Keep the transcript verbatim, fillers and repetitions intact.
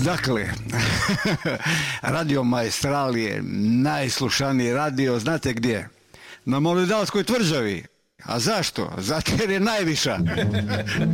Dakle, Radio Maestral je najslušaniji radio, znate gdje? Na Moldavskoj tvrđavi. A zašto? Zato jer je najviša.